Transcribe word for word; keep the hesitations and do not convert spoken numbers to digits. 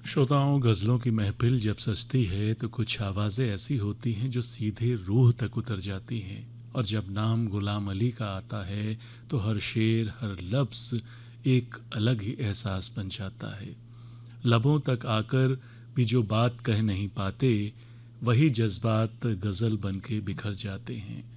श्रोताओं, गज़लों की महफ़िल जब सजती है तो कुछ आवाज़ें ऐसी होती हैं जो सीधे रूह तक उतर जाती हैं। और जब नाम गुलाम अली का आता है तो हर शेर, हर लफ्ज़ एक अलग ही एहसास बन जाता है। लबों तक आकर भी जो बात कह नहीं पाते, वही जज्बात गज़ल बन के बिखर जाते हैं।